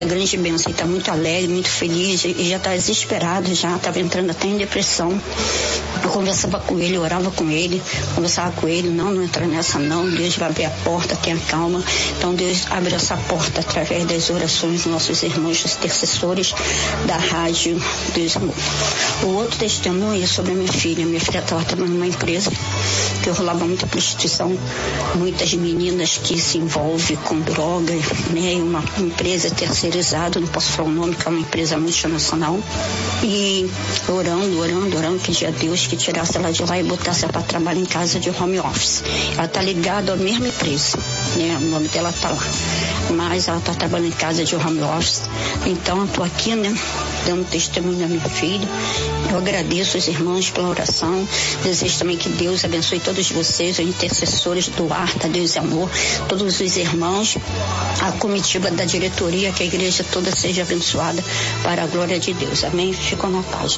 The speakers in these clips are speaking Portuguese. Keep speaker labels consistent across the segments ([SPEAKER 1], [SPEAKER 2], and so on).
[SPEAKER 1] grande bênção, ele está muito alegre, muito feliz e já está desesperado, já estava entrando até em depressão. Eu conversava com ele, orava com ele, conversava com ele, não entra nessa não, Deus vai abrir a porta, tenha calma. Então Deus abre essa porta através das orações dos nossos irmãos, os intercessores da rádio Deus Amor. O outro testemunho é sobre a minha filha estava trabalhando numa empresa que rolava muita prostituição, muitas meninas que se envolvem com droga, né, uma empresa terceirizada, não posso falar o nome, que é uma empresa multinacional, e orando, pedir a Deus que tirasse ela de lá e botasse ela para trabalhar em casa de home office. Ela está ligada à mesma empresa, né, o nome dela está lá, mas ela está trabalhando em casa de home office. Então eu estou aqui, né, dando testemunho da minha filha. Eu agradeço os irmãos pela oração, desejo também que Deus abençoe todos vocês, os intercessores do Arta, Deus e Amor, todos os irmãos, a comitiva da diretoria, que a igreja toda seja abençoada para a glória de Deus. Amém? Ficam na paz.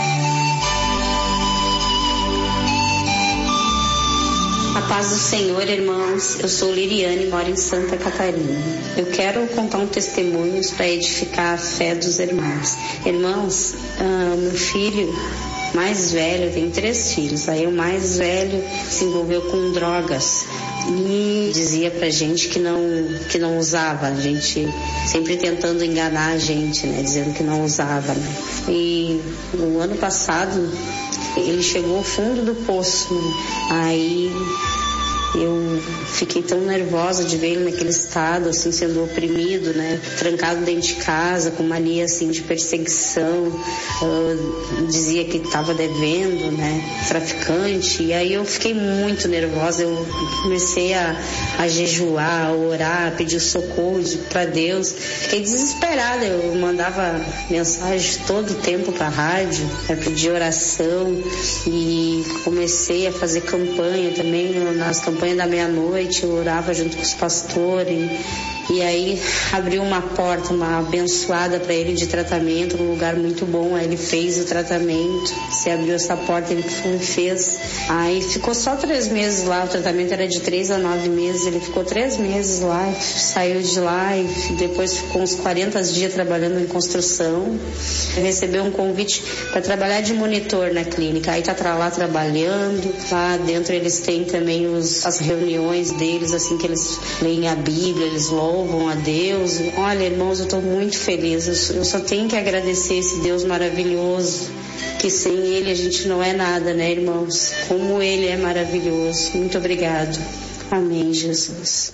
[SPEAKER 2] A paz do Senhor, irmãos. Eu sou Liriane e moro em Santa Catarina. Eu quero contar um testemunho para edificar a fé dos irmãos. Irmãos, meu filho mais velho, tem 3 filhos, aí o mais velho se envolveu com drogas e dizia pra gente que não usava, a gente sempre tentando enganar a gente, né, dizendo que não usava, né? E no ano passado ele chegou ao fundo do poço, né? Aí eu fiquei tão nervosa de ver ele naquele estado, assim, sendo oprimido, né? Trancado dentro de casa, com mania, assim, de perseguição. Dizia que estava devendo, né? Traficante. E aí eu fiquei muito nervosa. Eu comecei a jejuar, a orar, a pedir socorro para Deus. Fiquei desesperada. Eu mandava mensagem todo o tempo para a rádio, para pedir oração. E comecei a fazer campanha também, nas campanhas da meia-noite, eu orava junto com os pastores e aí abriu uma porta, uma abençoada para ele de tratamento, num lugar muito bom. Aí ele fez o tratamento, se abriu essa porta, ele fez. Aí ficou só 3 meses lá, o tratamento era de 3 a 9 meses, ele ficou 3 meses lá, saiu de lá e depois ficou uns 40 dias trabalhando em construção. Recebeu um convite para trabalhar de monitor na clínica, aí tá lá trabalhando. Lá dentro eles têm também as reuniões deles, assim, que eles leem a Bíblia, eles louvam a Deus. Olha, irmãos, eu estou muito feliz, eu só tenho que agradecer esse Deus maravilhoso, que sem Ele a gente não é nada, né, irmãos? Como Ele é maravilhoso. Muito obrigado. Amém, Jesus.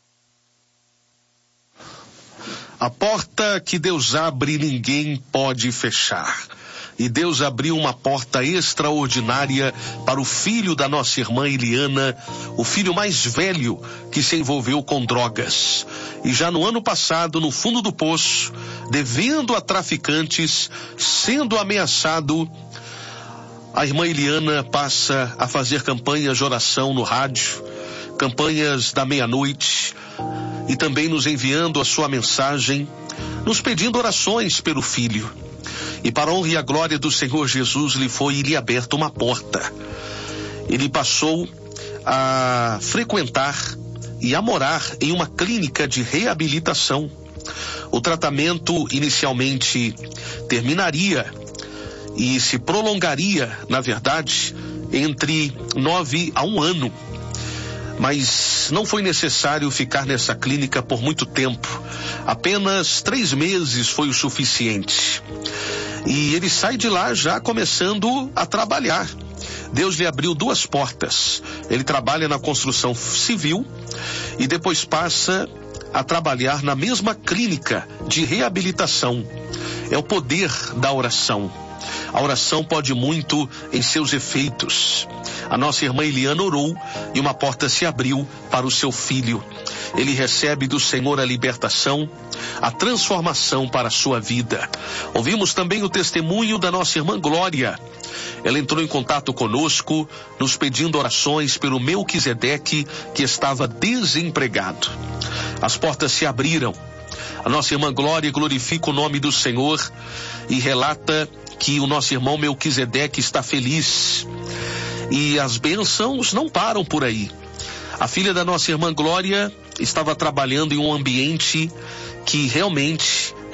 [SPEAKER 3] A porta que Deus abre, ninguém pode fechar. E Deus abriu uma porta extraordinária para o filho da nossa irmã Eliana, o filho mais velho que se envolveu com drogas. E já no ano passado, no fundo do poço, devendo a traficantes, sendo ameaçado, a irmã Eliana passa a fazer campanhas de oração no rádio, campanhas da meia-noite, e também nos enviando a sua mensagem, nos pedindo orações pelo filho. E para a honra e a glória do Senhor Jesus, lhe aberta uma porta. Ele passou a frequentar e a morar em uma clínica de reabilitação. O tratamento inicialmente terminaria e se prolongaria, na verdade, entre 9 a 1 ano. Mas não foi necessário ficar nessa clínica por muito tempo. Apenas 3 meses foi o suficiente. E ele sai de lá já começando a trabalhar. Deus lhe abriu 2 portas. Ele trabalha na construção civil e depois passa a trabalhar na mesma clínica de reabilitação. É o poder da oração. A oração pode muito em seus efeitos. A nossa irmã Eliana orou e uma porta se abriu para o seu filho. Ele recebe do Senhor a libertação, a transformação para a sua vida. Ouvimos também o testemunho da nossa irmã Glória. Ela entrou em contato conosco, nos pedindo orações pelo Melquisedeque, que estava desempregado. As portas se abriram. A nossa irmã Glória glorifica o nome do Senhor e relata que o nosso irmão Melquisedeque está feliz. E as bênçãos não param por aí. A filha da nossa irmã Glória estava trabalhando em um ambiente que realmente